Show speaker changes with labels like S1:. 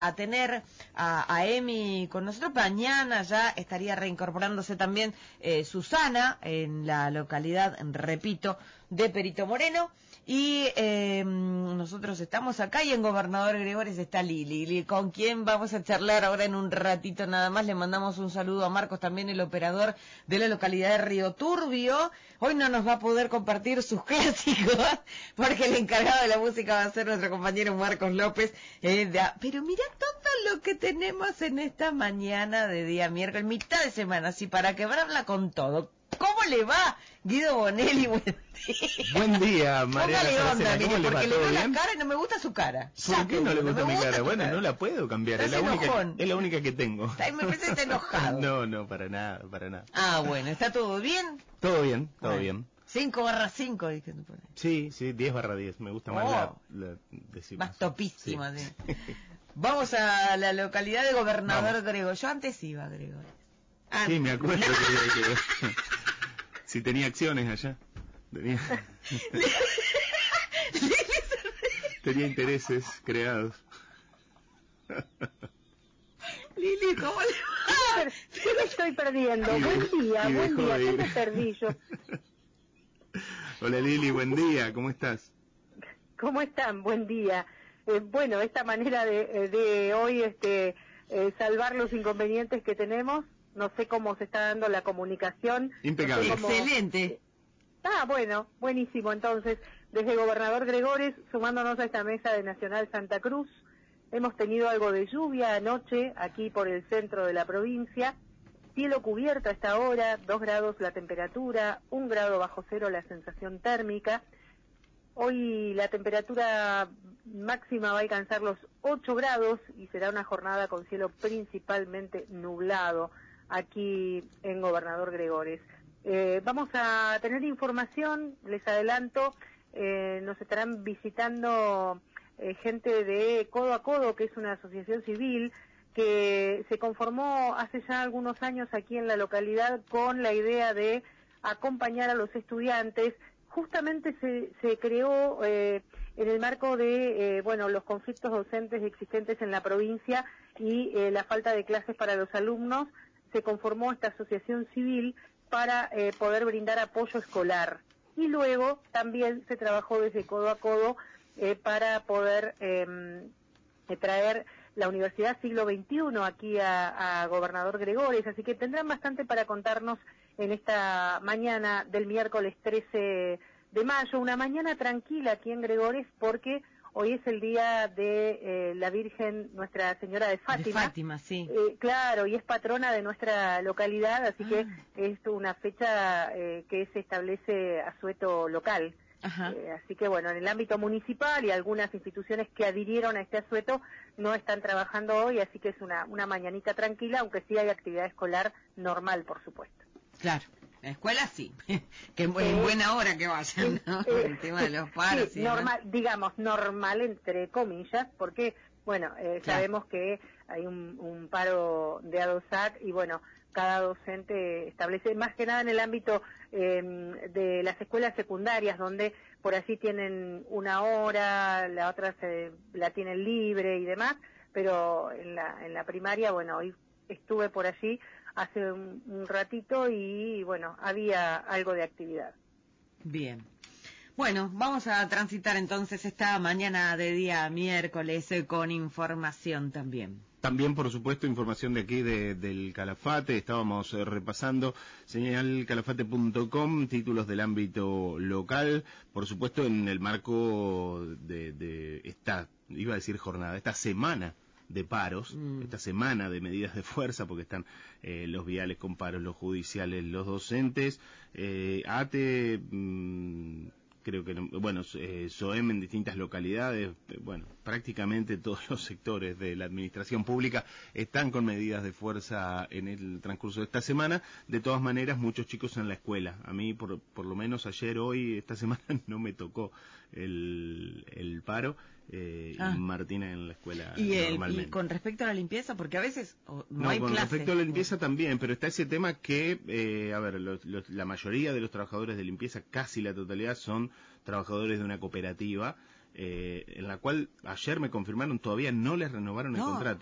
S1: a tener a Emi con nosotros. Mañana ya estaría reincorporándose también Susana en la localidad, repito, de Perito Moreno. Y nosotros estamos acá y en Gobernador Gregores está Lili, con quien vamos a charlar ahora en un ratito nada más. Le mandamos un saludo a Marcos, también el operador de la localidad de Río Turbio. Hoy no nos va a poder compartir sus clásicos porque el encargado de la música va a ser nuestro compañero Marcos López. Pero mira todo lo que tenemos en esta mañana de día miércoles, mitad de semana, así para quebrarla con todo. ¿Cómo le va, Guido Bonelli?
S2: Buen día, María.
S1: Póngale onda, mire, porque le veo
S2: bien?
S1: la cara y no me gusta su cara.
S2: ¿Por qué no le gusta mi cara? Bueno, no la puedo cambiar, es la única que tengo.
S1: Ay, me parece que está enojado.
S2: No, para nada.
S1: Ah, bueno, ¿está todo bien?
S2: Todo bien.
S1: 5/5, dije.
S2: Sí, 10/10, me gusta más la decimos.
S1: Más topísimo.
S2: Sí.
S1: Vamos a la localidad de Gobernador Gregor. Yo antes iba a Gregor.
S2: Sí, me acuerdo que si tenía acciones allá. Tenía intereses creados.
S1: Lili, ¿cómo le va?
S3: Yo me estoy perdiendo. Buen día, ¿qué me perdí yo?
S2: Hola Lili, buen día, ¿cómo estás?
S3: ¿Cómo están? Buen día. Bueno, esta manera de hoy salvar los inconvenientes que tenemos, no sé cómo se está dando la comunicación.
S2: Impecable.
S3: No sé
S1: Excelente.
S3: Bueno, buenísimo. Entonces, desde Gobernador Gregores, sumándonos a esta mesa de Nacional Santa Cruz, hemos tenido algo de lluvia anoche aquí por el centro de la provincia. Cielo cubierto a esta hora, 2 grados la temperatura, 1 grado bajo cero la sensación térmica. Hoy la temperatura máxima va a alcanzar los 8 grados y será una jornada con cielo principalmente nublado aquí en Gobernador Gregores. Vamos a tener información, les adelanto, nos estarán visitando gente de Codo a Codo, que es una asociación civil que se conformó hace ya algunos años aquí en la localidad con la idea de acompañar a los estudiantes. Justamente se creó en el marco de los conflictos docentes existentes en la provincia y la falta de clases para los alumnos. Se conformó esta asociación civil para poder brindar apoyo escolar. Y luego también se trabajó desde Codo a Codo para poder traer la Universidad Siglo XXI aquí a Gobernador Gregores, así que tendrán bastante para contarnos en esta mañana del miércoles 13 de mayo, una mañana tranquila aquí en Gregores porque hoy es el día de la Virgen Nuestra Señora de Fátima.
S1: De Fátima, sí.
S3: Claro, y es patrona de nuestra localidad, así que es una fecha que se establece asueto local. Así que bueno, en el ámbito municipal y algunas instituciones que adhirieron a este asueto no están trabajando hoy, así que es una mañanita tranquila, aunque sí hay actividad escolar normal, por supuesto.
S1: Claro, la escuela sí, que en buena hora que vayan, ¿no? El tema de los paros.
S3: Sí, digamos normal entre comillas, porque bueno, sabemos que hay un paro de ADOSAC y bueno, cada docente establece, más que nada en el ámbito de las escuelas secundarias, donde por allí tienen 1 hora, la otra la tienen libre y demás, pero en la primaria, bueno, hoy estuve por allí hace un ratito y bueno, había algo de actividad.
S1: Bien. Bueno, vamos a transitar entonces esta mañana de día miércoles con información también.
S2: También, por supuesto, información de aquí del Calafate. Estábamos repasando señalcalafate.com, títulos del ámbito local, por supuesto en el marco de esta, iba a decir jornada, esta semana de paros, esta semana de medidas de fuerza, porque están los viales con paros, los judiciales, los docentes, ATE, creo que, SOEM en distintas localidades, prácticamente todos los sectores de la administración pública están con medidas de fuerza en el transcurso de esta semana. De todas maneras, muchos chicos en la escuela. A mí, por lo menos ayer, hoy, esta semana no me tocó el paro, y Martina en la escuela normalmente.
S1: ¿Y con respecto a la limpieza? Porque a veces no hay
S2: con
S1: clase.
S2: Respecto a la limpieza también, pero está ese tema que, la mayoría de los trabajadores de limpieza, casi la totalidad, son trabajadores de una cooperativa, en la cual ayer me confirmaron todavía no les renovaron el contrato.